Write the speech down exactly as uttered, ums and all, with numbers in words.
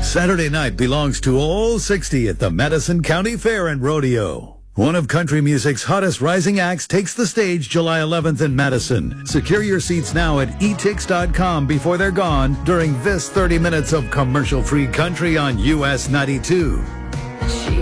Saturday night belongs to All sixty at the Madison County Fair and Rodeo. One of country music's hottest rising acts takes the stage July eleventh in Madison. Secure your seats now at e tix dot com before they're gone during this thirty minutes of commercial-free country on U S ninety-two.